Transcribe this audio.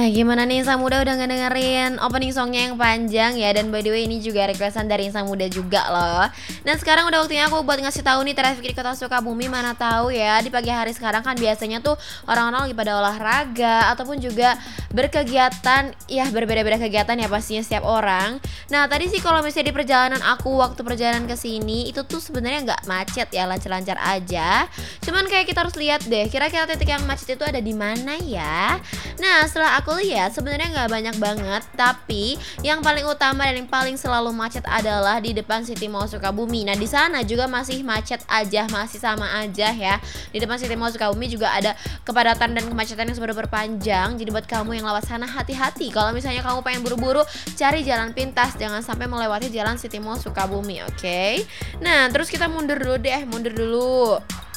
Gimana nih Insan Muda udah ngedengerin opening songnya yang panjang ya. Dan by the way ini juga requestan dari Insan Muda juga loh. Dan sekarang udah waktunya aku buat ngasih tahu nih traffic di kota Sukabumi. Mana tahu ya di pagi hari sekarang kan biasanya tuh orang-orang lagi pada olahraga ataupun juga berkegiatan. Ya berbeda-beda kegiatan ya pastinya setiap orang. Nah tadi sih kalau misalnya di perjalanan aku waktu perjalanan ke sini itu tuh sebenarnya nggak macet ya, lancar-lancar aja. Cuman kayak kita harus lihat deh kira-kira titik yang macet itu ada di mana ya. Nah setelah aku lihat sebenarnya nggak banyak banget, tapi yang paling utama dan yang paling selalu macet adalah di depan City Mall Sukabumi. Nah di sana juga masih macet aja, masih sama aja ya. Di depan City Mall Sukabumi juga ada kepadatan dan kemacetan yang sudah berpanjang. Jadi buat kamu yang lewat sana hati-hati. Kalau misalnya kamu pengen buru-buru, cari jalan pintas, jangan sampai melewati jalan City Mall Sukabumi, oke? Nah terus kita mundur dulu deh, mundur dulu.